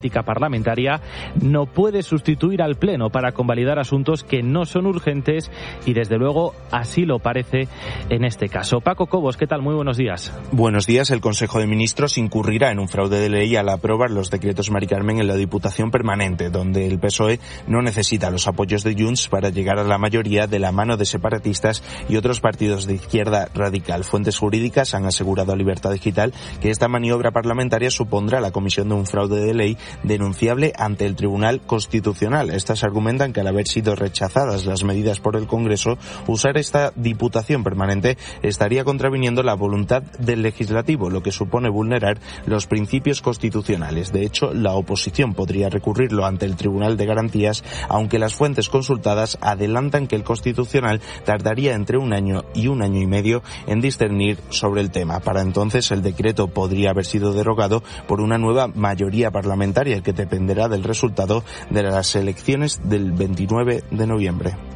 parlamentaria no puede sustituir al Pleno para convalidar asuntos que no son urgentes y desde luego así lo parece en este caso. Paco Cobos, ¿qué tal? Muy buenos días. Buenos días. El Consejo de Ministros incurrirá en un fraude de ley al aprobar los decretos Mari Carmen en la Diputación Permanente, donde el PSOE no necesita los apoyos de Junts para llegar a la mayoría de la mano de separatistas y otros partidos de izquierda radical. Fuentes jurídicas han asegurado a Libertad Digital que esta maniobra parlamentaria supondrá la comisión de un fraude de ley denunciable ante el Tribunal Constitucional. Estas argumentan que al haber sido rechazadas las medidas por el Congreso, usar esta Diputación Permanente estaría contraviniendo la voluntad del Legislativo, lo que supone vulnerar los principios constitucionales. De hecho, la oposición podría recurrirlo ante el Tribunal de Garantías, aunque las fuentes consultadas adelantan que el Constitucional tardaría entre 1 año y 1 año y medio en discernir sobre el tema. Para entonces, el decreto podría haber sido derogado por una nueva mayoría parlamentaria, que dependerá del resultado de las elecciones del 29 de noviembre.